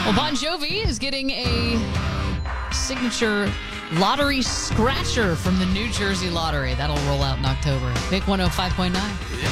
Well, Bon Jovi is getting a signature lottery scratcher from the New Jersey Lottery. That'll roll out in October. Pick 105.9.